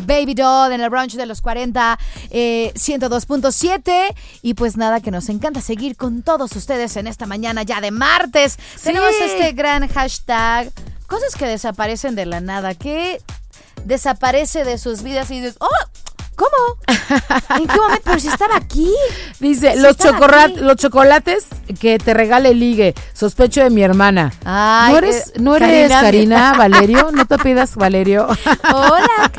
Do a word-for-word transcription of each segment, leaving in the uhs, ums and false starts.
Baby Doll en el brunch de los cuarenta, eh, ciento dos punto siete. Y pues nada, que nos encanta seguir con todos ustedes en esta mañana ya de martes. Sí. Tenemos este gran hashtag, cosas que desaparecen de la nada, que desaparece de sus vidas y dices, ¡oh! ¿Cómo? ¿En qué momento? Pero si estaba aquí. Dice, si los, chocorra- los chocolates que te regale ligue. Sospecho de mi hermana. Ay, ¿No eres, eh, ¿no eres Karina, Karina Valerio? ¿No te pidas Valerio? Hola,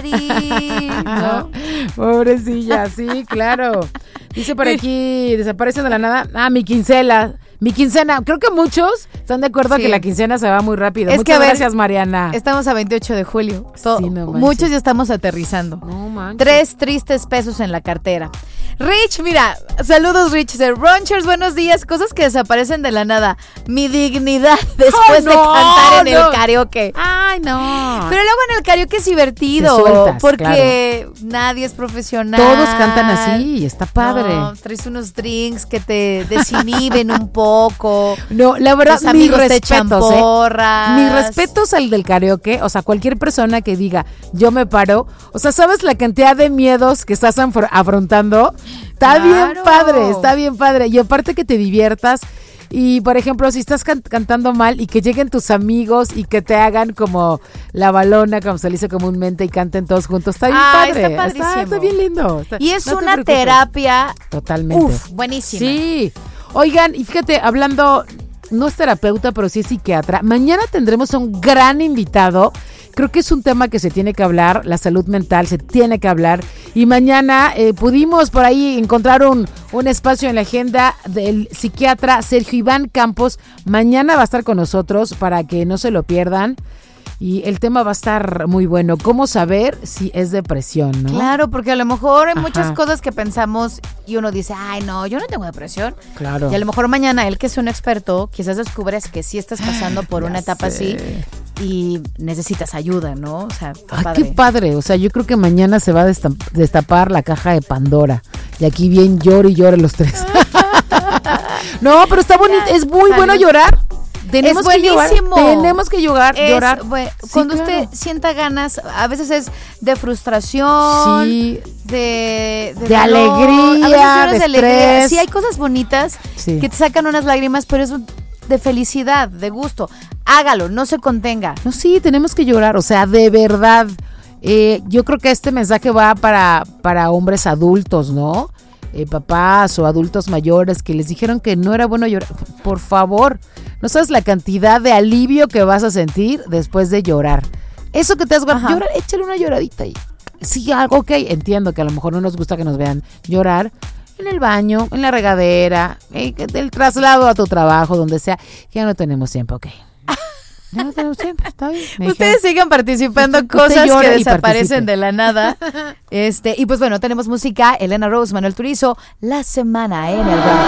Cari. ¿No? Pobrecilla, sí, claro. Dice por aquí, desaparece de la nada. Ah, mi quincela. Mi quincena, creo que muchos están de acuerdo sí. que la quincena se va muy rápido. Es Muchas que a ver, gracias, Mariana. Estamos a veintiocho de julio. Sí, no muchos ya estamos aterrizando. No manches. Tres tristes pesos en la cartera. Rich, mira, saludos Rich de Brunchers, buenos días. Cosas que desaparecen de la nada. Mi dignidad después oh, no, de cantar en no. el karaoke. Ay, no. Pero luego en el karaoke es divertido. Te sueltas, porque claro. nadie es profesional. Todos cantan así y está padre. No, traes unos drinks que te desinhiben un poco. No, la verdad, tus amigos mis te echan respetos, porras. ¿eh? Mis respetos al del karaoke, o sea, cualquier persona que diga, yo me paro, o sea, ¿sabes la cantidad de miedos que estás afr- afrontando? Está claro. bien padre, está bien padre. Y aparte que te diviertas. Y, por ejemplo, si estás can- cantando mal y que lleguen tus amigos y que te hagan como la balona, como se le dice comúnmente, y canten todos juntos, está bien Ay, padre. Está padrísimo. Está, está bien lindo. Está, y es no una terapia. Totalmente. Uf, buenísima. Sí. Oigan, y fíjate, hablando, no es terapeuta, pero sí es psiquiatra. Mañana tendremos a un gran invitado. Creo que es un tema que se tiene que hablar, la salud mental se tiene que hablar. Y mañana eh, pudimos por ahí encontrar un, un espacio en la agenda del psiquiatra Sergio Iván Campos. Mañana va a estar con nosotros para que no se lo pierdan. Y el tema va a estar muy bueno. ¿Cómo saber si es depresión, no? Claro, porque a lo mejor hay Ajá. muchas cosas que pensamos y uno dice, ay, no, yo no tengo depresión. Claro. Y a lo mejor mañana él, que es un experto, quizás descubres que sí estás pasando por una etapa sé. así y necesitas ayuda, ¿no? O sea, Ay, padre. qué padre. O sea, yo creo que mañana se va a destamp- destapar la caja de Pandora. Y aquí bien llore y llore los tres. No, pero está bonito. Es muy Salud. bueno llorar. Tenemos es buenísimo. Que llorar, tenemos que llorar, es, llorar. Bueno, sí, cuando claro. usted sienta ganas, a veces es de frustración, sí. de, de, de alegría, a veces de, de alegría. Alegría. Sí, hay cosas bonitas sí. que te sacan unas lágrimas, pero es de felicidad, de gusto. Hágalo, no se contenga. No, sí, tenemos que llorar, o sea, de verdad. Eh, yo creo que este mensaje va para, para hombres adultos, ¿no? Eh, papás o adultos mayores que les dijeron que no era bueno llorar. Por favor, no sabes la cantidad de alivio que vas a sentir después de llorar. Eso que te has guardado, llorar, échale una lloradita ahí. Sí, algo, ok, entiendo que a lo mejor no nos gusta que nos vean llorar en el baño, en la regadera, eh, el traslado a tu trabajo, donde sea, que ya no tenemos tiempo, ok. Ya no tenemos tiempo, está bien. Me Ustedes dijeron, sigan participando, usted, cosas usted que y desaparecen participe. de la nada. Este, y pues bueno, tenemos música, Elena Rose, Manuel Turizo, La Semana en el Brunch.